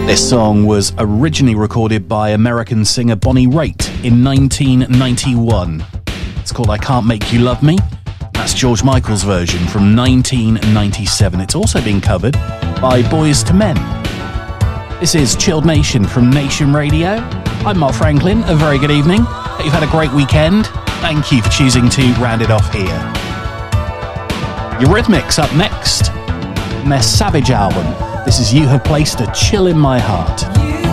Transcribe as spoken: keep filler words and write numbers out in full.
This song was originally recorded by American singer Bonnie Raitt in nineteen ninety-one. It's called I Can't Make You Love Me. That's George Michael's version from nineteen ninety-seven. It's also been covered by Boyz two Men. This is Chilled Nation from Nation Radio. I'm Mark Franklin. A very good evening. Hope you've had a great weekend. Thank you for choosing to round it off here. Eurythmics up next. Their Savage album. This is You Have Placed a Chill in My Heart.